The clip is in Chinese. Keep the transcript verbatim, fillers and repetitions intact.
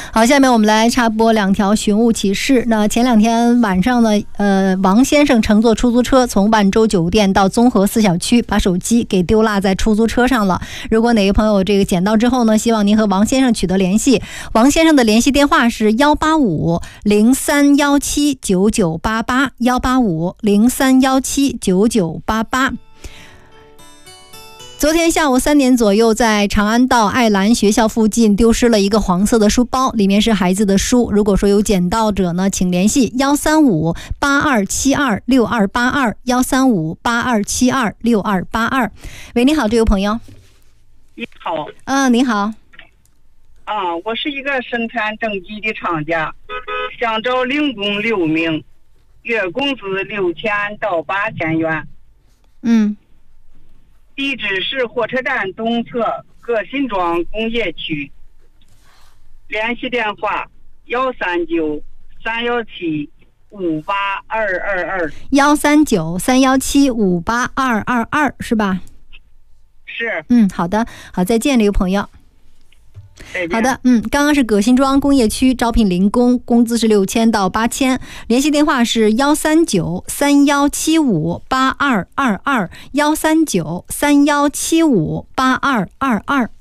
好，下面我们来插播两条寻物启事。那前两天晚上呢，呃，王先生乘坐出租车从万州酒店到综合四小区，把手机给丢落在出租车上了。如果哪个朋友这个捡到之后呢，希望您和王先生取得联系。王先生的联系电话是幺八五零三幺七九九八八，幺八五零三幺七九九八八。昨天下午三点左右，在长安道爱兰学校附近丢失了一个黄色的书包，里面是孩子的书。如果说有捡到者呢，请联系幺三五八二七二六二八二，幺三五八二七二六二八二。喂，你好，这位朋友。 你好。 嗯、呃，你好。 啊，我是一个生产正畸的厂家，想招零工六名，月工资六千到八千元。 嗯。 地址是火车站东侧葛辛庄工业区，联系电话幺三九三幺七五八二二二， 幺三九三幺七五八二二二是吧？ 是。 嗯，好的，好，再见，这个朋友。好的，嗯，刚刚是葛辛庄工业区招聘零工，工资是六千到八千，联系电话是幺三九三幺七五八二二二，幺三九三幺七五八二二二。